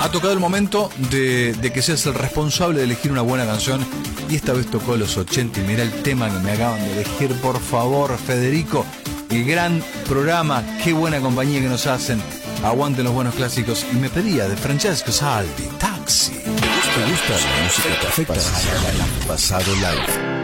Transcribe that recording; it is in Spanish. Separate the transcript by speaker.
Speaker 1: Ha tocado el momento de que seas el responsable de elegir una buena canción. Y esta vez tocó los 80. Y mira el tema que me acaban de elegir, por favor, Federico. El gran programa, qué buena compañía que nos hacen. Aguanten los buenos clásicos. Y me pedía de Francesco Salvi, Taxi.
Speaker 2: ¿Te gusta la música perfecta? Pasado live.